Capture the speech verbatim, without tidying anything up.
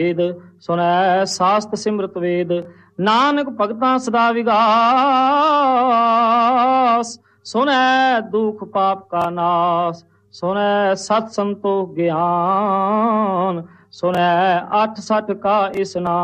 वेद सुनै शास्त्र सिमरत वेद नानक भगतां सदा विगास सुनै दुख पाप का नाश सुनै सत संतोख ज्ञान सुनै अठ सठ का स्नान।